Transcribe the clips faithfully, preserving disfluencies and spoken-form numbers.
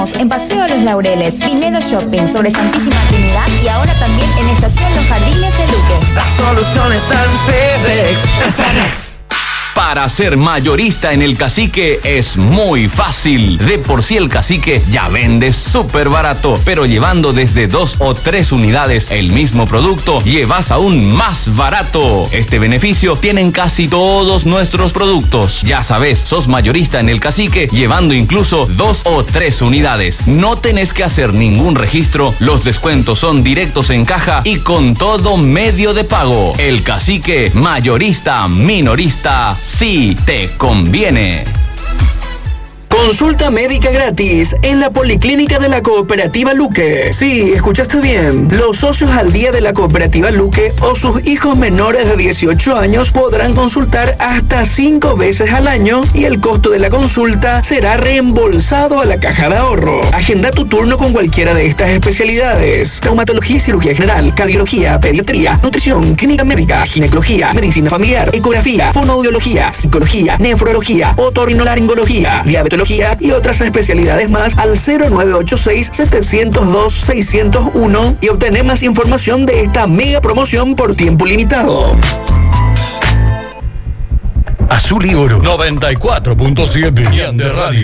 En Paseo Los Laureles, Pinedo Shopping, sobre Santísima Trinidad y ahora también en Estación Los Jardines de Luque. La solución está en FedEx. En FedEx. Para ser mayorista en El Cacique es muy fácil. De por sí El Cacique ya vende súper barato, pero llevando desde dos o tres unidades el mismo producto, llevas aún más barato. Este beneficio tienen casi todos nuestros productos. Ya sabes, sos mayorista en El Cacique, llevando incluso dos o tres unidades. No tenés que hacer ningún registro, los descuentos son directos en caja y con todo medio de pago. El Cacique, mayorista, minorista, sí te conviene. Consulta médica gratis en la Policlínica de la Cooperativa Luque. Sí, escuchaste bien. Los socios al día de la Cooperativa Luque o sus hijos menores de dieciocho años podrán consultar hasta cinco veces al año y el costo de la consulta será reembolsado a la caja de ahorro. Agenda tu turno con cualquiera de estas especialidades: traumatología y cirugía general, cardiología, pediatría, nutrición, clínica médica, ginecología, medicina familiar, ecografía, fonoaudiología, psicología, nefrología, otorrinolaringología, diabetología y otras especialidades más al cero nueve ocho seis, siete cero dos, seis cero uno y obtener más información de esta mega promoción por tiempo limitado. Azul y Oro noventa y cuatro punto siete de radio.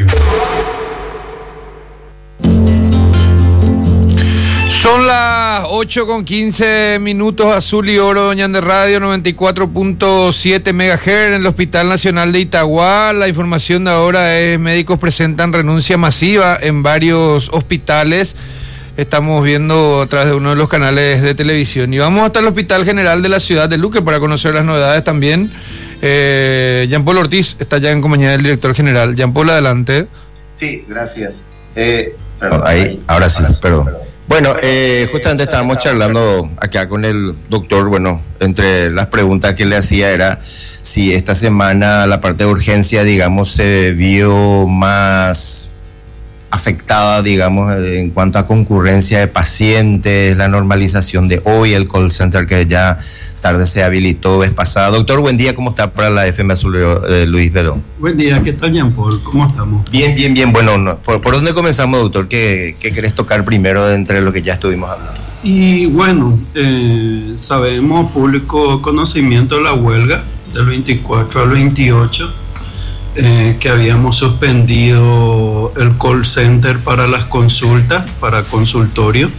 Son las ocho con quince minutos. Azul y Oro, Doña de Radio, noventa y cuatro punto siete megahertz en el Hospital Nacional de Itagua. La información de ahora es: médicos presentan renuncia masiva en varios hospitales. Estamos viendo a través de uno de los canales de televisión. Y vamos hasta el Hospital General de la Ciudad de Luque para conocer las novedades también. Eh, Jean Paul Ortiz está ya en compañía del director general. Jean Paul, adelante. Sí, gracias. Eh, perdón, ahí, ahí, ahora sí, ahora sí perdón. perdón. Bueno, eh, justamente estábamos charlando acá con el doctor. Bueno, entre las preguntas que le hacía era si esta semana la parte de urgencia, digamos, se vio más afectada, digamos, en cuanto a concurrencia de pacientes, la normalización de hoy, el call center que ya tarde se habilitó vez pasada. Doctor, buen día, ¿cómo está para la F M Azul de Luis Verón? Buen día, ¿qué tal, Jean Paul? ¿Cómo estamos? Bien, bien, bien. Bueno, no, ¿por, ¿por dónde comenzamos, doctor? ¿Qué, qué querés tocar primero de entre lo que ya estuvimos hablando? Y bueno, eh, sabemos, público conocimiento de la huelga del veinticuatro al veintiocho, eh, que habíamos suspendido el call center para las consultas, para consultorio,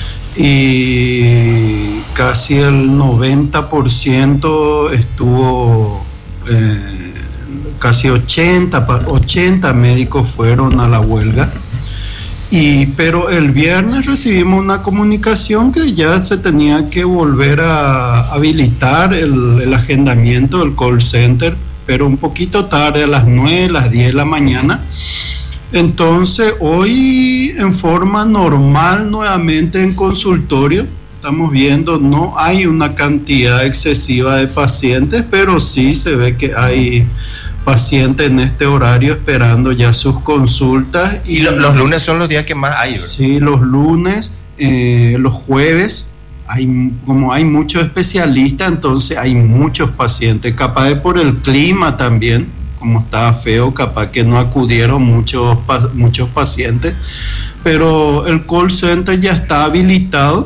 y casi el noventa por ciento estuvo, eh, casi ochenta, ochenta médicos fueron a la huelga. Y, pero el viernes recibimos una comunicación que ya se tenía que volver a habilitar el, el agendamiento del call center, pero un poquito tarde, a las nueve, las diez de la mañana. Entonces, hoy en forma normal, nuevamente en consultorio, estamos viendo, no hay una cantidad excesiva de pacientes, pero sí se ve que hay pacientes en este horario esperando ya sus consultas. Y, y los, los lunes son los días que más hay, ¿verdad? Sí, los lunes, eh, los jueves, hay, como hay muchos especialistas, entonces hay muchos pacientes, capaz de por el clima también, como estaba feo, capaz que no acudieron muchos, muchos pacientes, pero el call center ya está habilitado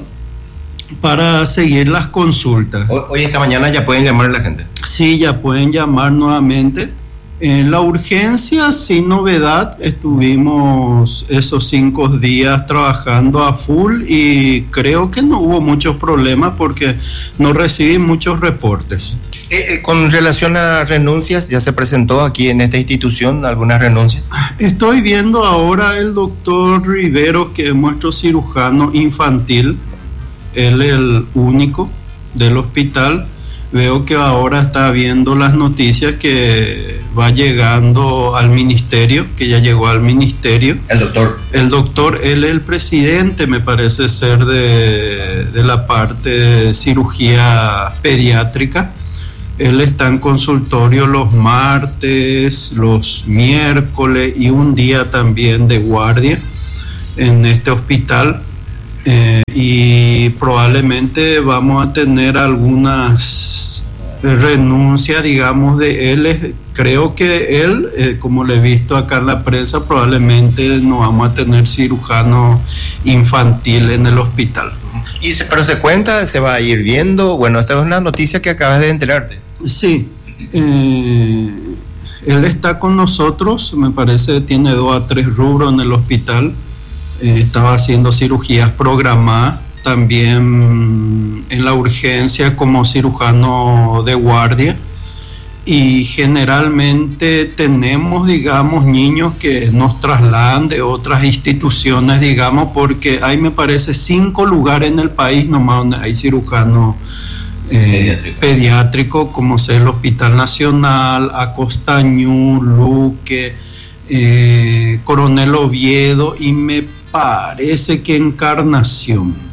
para seguir las consultas. Hoy, esta mañana ya pueden llamar a la gente. Sí, ya pueden llamar nuevamente. En la urgencia, sin novedad, estuvimos esos cinco días trabajando a full y creo que no hubo muchos problemas porque no recibí muchos reportes. Eh, eh, con relación a renuncias, ¿ya se presentó aquí en esta institución alguna renuncia? Estoy viendo ahora el doctor Rivero, que es nuestro cirujano infantil. Él es el único del hospital. Veo que ahora está viendo las noticias que va llegando al ministerio, que ya llegó al ministerio. El doctor. El doctor, él es el presidente, me parece ser, de, de la parte de cirugía pediátrica. Él está en consultorio los martes, los miércoles y un día también de guardia en este hospital. Eh, y probablemente vamos a tener algunas renuncia, digamos, de él. Es, creo que él, eh, como le he visto acá en la prensa, probablemente no vamos a tener cirujano infantil en el hospital. Y se, pero se cuenta, se va a ir viendo. Bueno, esta es una noticia que acabas de enterarte. Sí, eh, él está con nosotros, me parece, tiene dos a tres rubros en el hospital. Eh, estaba haciendo cirugías programadas, también en la urgencia como cirujano de guardia, y generalmente tenemos, digamos, niños que nos trasladan de otras instituciones, digamos, porque hay, me parece, cinco lugares en el país nomás donde hay cirujano eh, pediátrico. pediátrico, como sea el Hospital Nacional, Acostañú, Luque, eh, Coronel Oviedo, y me parece que Encarnación.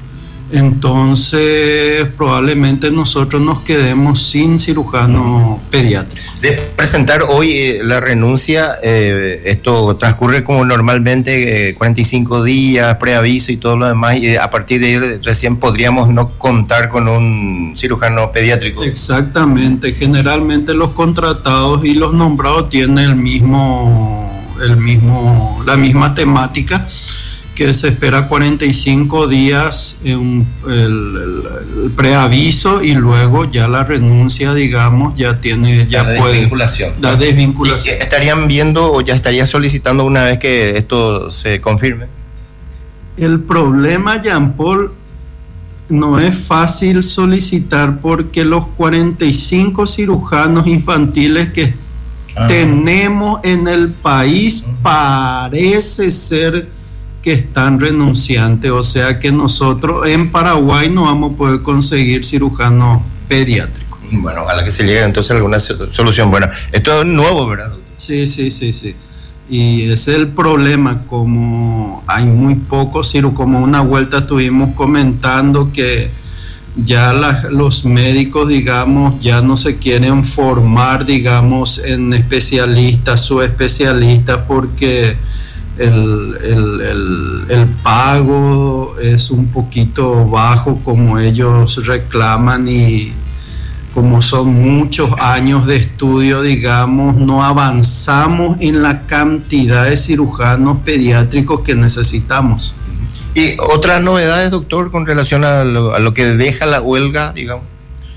Entonces probablemente nosotros nos quedemos sin cirujano pediátrico. De presentar hoy eh, la renuncia, eh, esto transcurre como normalmente, eh, cuarenta y cinco días, preaviso y todo lo demás, y a partir de ahí recién podríamos no contar con un cirujano pediátrico. Exactamente, generalmente los contratados y los nombrados tienen el mismo, el mismo, la misma temática, que se espera cuarenta y cinco días en el, el, el preaviso, y luego ya la renuncia, digamos, ya tiene, ya la puede. Desvinculación. La desvinculación. ¿Estarían viendo o ya estaría solicitando una vez que esto se confirme? El problema, Jean Paul, no es fácil solicitar, porque los cuarenta y cinco cirujanos infantiles que ah. tenemos en el país parece ser que están renunciantes, o sea que nosotros en Paraguay no vamos a poder conseguir cirujano pediátrico. Bueno, ojalá que se llegue entonces a alguna solución. Bueno, esto es nuevo, ¿verdad? Sí, sí, sí, sí. Y ese es el problema, como hay muy pocos cirujanos, como una vuelta estuvimos comentando que ya la, los médicos, digamos, ya no se quieren formar, digamos, en especialistas, subespecialistas, porque El, el, el, el pago es un poquito bajo, como ellos reclaman, y como son muchos años de estudio, digamos, no avanzamos en la cantidad de cirujanos pediátricos que necesitamos. ¿Y otras novedades, doctor, con relación a lo, a lo que deja la huelga, digamos?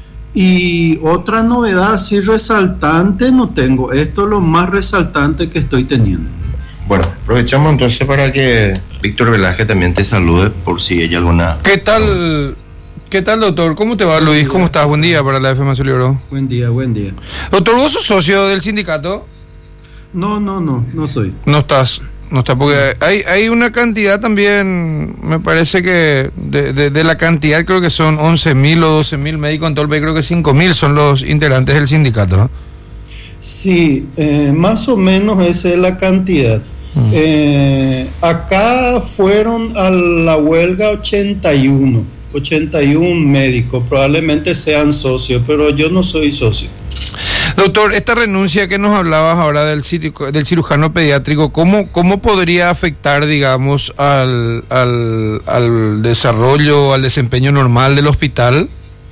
Y otra novedad así resaltante no tengo. Esto es lo más resaltante que estoy teniendo. Bueno, aprovechamos entonces para que Víctor Velázquez también te salude, por si hay alguna... ¿Qué tal, qué tal, doctor? ¿Cómo te va, Luis? ¿Cómo estás? Buen día para la F M Azul y Oro. Buen día, buen día. Doctor, ¿vos sos socio del sindicato? No, no, no, no soy. No estás, no estás, porque hay, hay una cantidad también, me parece que de, de, de la cantidad creo que son once mil o doce mil médicos en todo el país, creo que cinco mil son los integrantes del sindicato. Sí, eh, más o menos esa es la cantidad. Eh, acá fueron a la huelga ochenta y uno médicos, probablemente sean socios, pero yo no soy socio. Doctor, esta renuncia que nos hablabas ahora del, del cirujano pediátrico, ¿cómo, cómo podría afectar, digamos, al, al, al desarrollo, al desempeño normal del hospital?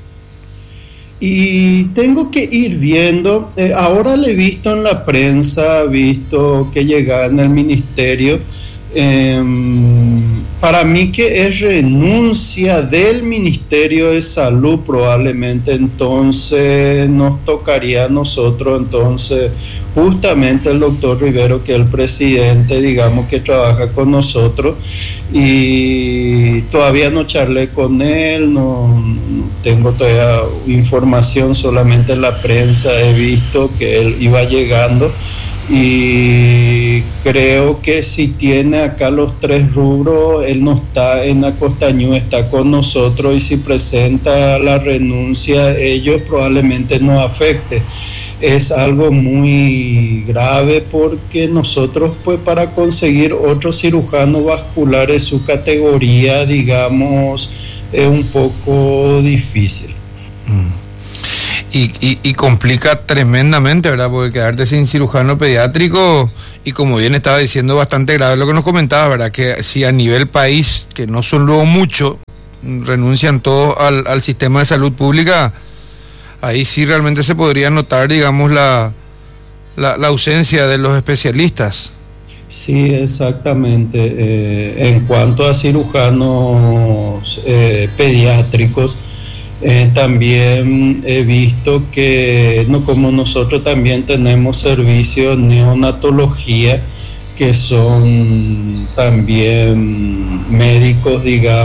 Y tengo que ir viendo, eh, ahora le he visto en la prensa, visto que llega en el ministerio, eh, para mí que es renuncia del Ministerio de Salud probablemente, entonces nos tocaría a nosotros, entonces justamente el doctor Rivero, que es el presidente, digamos, que trabaja con nosotros, y todavía no charlé con él, no, no tengo todavía información, solamente en la prensa he visto que él iba llegando, y creo que si tiene acá los tres rubros, él no está en Acostañú, está con nosotros, y si presenta la renuncia, ellos probablemente nos afecte. Es algo muy grave, porque nosotros, pues, para conseguir otro cirujano vascular de su categoría, digamos, es un poco difícil. Mm. Y, y, y complica tremendamente, ¿verdad? Porque quedarte sin cirujano pediátrico, y como bien estaba diciendo, bastante grave lo que nos comentaba, ¿verdad? Que si a nivel país, que no son luego mucho, renuncian todos al, al sistema de salud pública, ahí sí realmente se podría notar, digamos, la, la, la ausencia de los especialistas. Sí, exactamente. Eh, en cuanto a cirujanos eh, pediátricos, eh, también he visto que, no, como nosotros también tenemos servicios de neonatología, que son también médicos,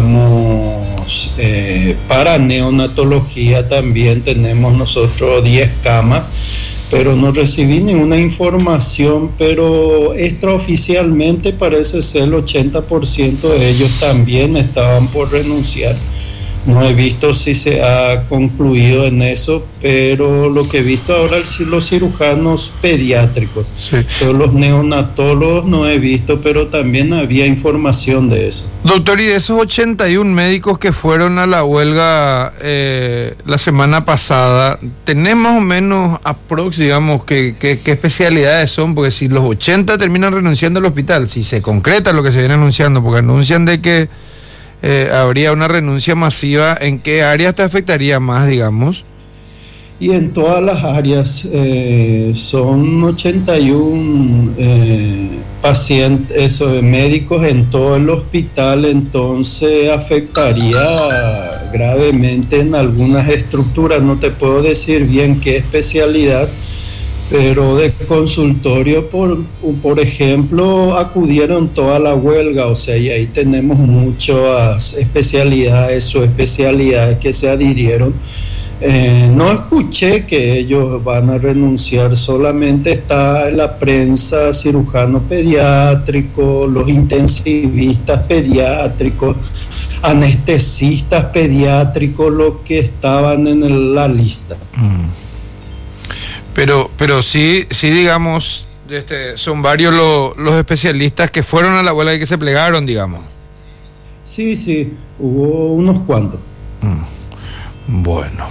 digamos, eh, para neonatología también tenemos nosotros diez camas, pero no recibí ninguna información, pero extraoficialmente parece ser el ochenta por ciento de ellos también estaban por renunciar. No he visto si se ha concluido en eso, pero lo que he visto ahora es los cirujanos pediátricos, sí. Pero los neonatólogos no he visto, pero también había información de eso. Doctor, y de esos ochenta y uno médicos que fueron a la huelga eh, la semana pasada, ¿tenés más o menos aprox, digamos, qué, qué, qué especialidades son? Porque si los ochenta terminan renunciando al hospital, si se concreta lo que se viene anunciando, porque anuncian de que Eh, habría una renuncia masiva, ¿en qué áreas te afectaría más, digamos? Y en todas las áreas, eh, son ochenta y uno eh, pacientes, eso, médicos en todo el hospital, entonces afectaría gravemente en algunas estructuras. No te puedo decir bien qué especialidad, pero de consultorio, por, por ejemplo, acudieron toda la huelga, o sea, y ahí tenemos muchas especialidades o especialidades que se adhirieron. Eh, no escuché que ellos van a renunciar, solamente está en la prensa cirujano pediátrico, los intensivistas pediátricos, anestesistas pediátricos, los que estaban en el, la lista. Mm. Pero, pero sí, sí, digamos, este, son varios lo, los especialistas que fueron a la huelga y que se plegaron, digamos. Sí, sí, hubo unos cuantos. Mm, bueno.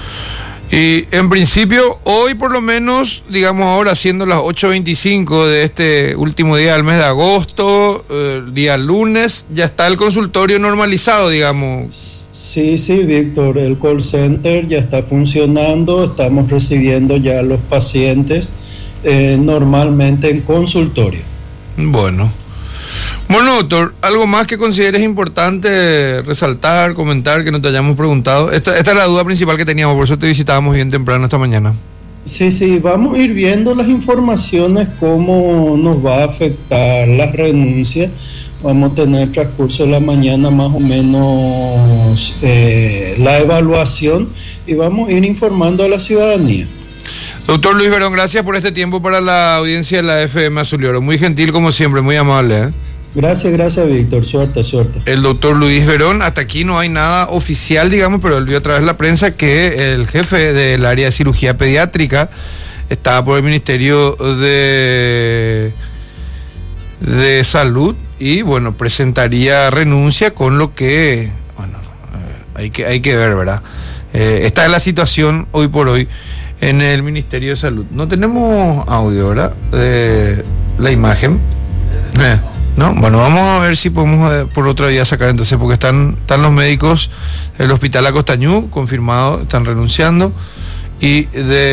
Y en principio, hoy por lo menos, digamos ahora siendo las ocho veinticinco de este último día del mes de agosto, eh, día lunes, ya está el consultorio normalizado, digamos. Sí, sí, Víctor, el call center ya está funcionando, estamos recibiendo ya a los pacientes eh, normalmente en consultorio. Bueno. Bueno, doctor, ¿algo más que consideres importante resaltar, comentar, que no te hayamos preguntado? Esta, esta es la duda principal que teníamos, por eso te visitábamos bien temprano esta mañana. Sí, sí, vamos a ir viendo las informaciones, cómo nos va a afectar las renuncias. Vamos a tener transcurso de la mañana más o menos eh, la evaluación y vamos a ir informando a la ciudadanía. Doctor Luis Verón, gracias por este tiempo para la audiencia de la F M Azul y Oro. Muy gentil como siempre, muy amable, ¿eh? Gracias, gracias, Víctor. Suerte, suerte. El doctor Luis Verón, hasta aquí no hay nada oficial, digamos, pero él vio a través de la prensa que el jefe del área de cirugía pediátrica estaba por el Ministerio de, de Salud y, bueno, presentaría renuncia, con lo que, bueno, eh, hay que, hay que ver, ¿verdad? Eh, esta es la situación hoy por hoy en el Ministerio de Salud. No tenemos audio, ¿verdad? De la imagen. Eh. No, bueno, vamos a ver si podemos eh, por otro día sacar entonces, porque están, están los médicos del Hospital Acostañú, confirmado, están renunciando, y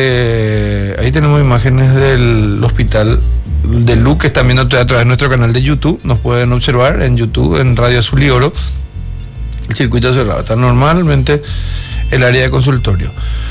de ahí tenemos imágenes del Hospital de Luque, que están viendo a través de nuestro canal de YouTube, nos pueden observar en YouTube, en Radio Azul y Oro, el circuito cerrado, está normalmente el área de consultorio.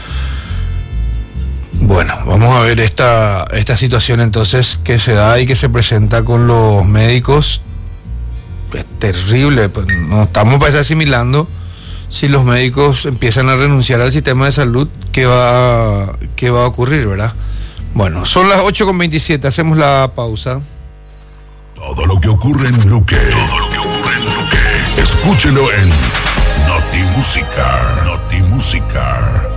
Bueno, vamos a ver esta, esta situación entonces que se da y que se presenta con los médicos. Es terrible, pues no estamos para asimilando. Si los médicos empiezan a renunciar al sistema de salud, ¿qué va, qué va a ocurrir, verdad? Bueno, son las ocho con veintisiete, hacemos la pausa. Todo lo que ocurre en Luque, todo lo que ocurre en Luque, escúchelo en Noti Música, Noti Música.